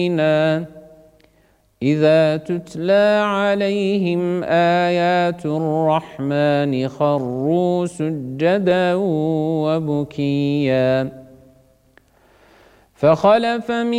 إذا تتلى عليهم آيات الرحمن خروا سجدا وبكيا فخلف من